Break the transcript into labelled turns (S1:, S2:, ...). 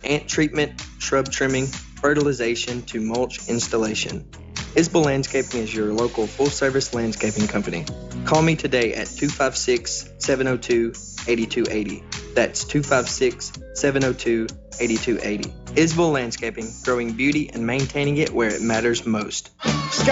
S1: ant treatment, shrub trimming, fertilization to mulch installation. Isbell Landscaping is your local full-service landscaping company. Call me today at 256-702-8280. That's 256-702-8280. Isbell Landscaping, growing beauty and maintaining it where it matters most.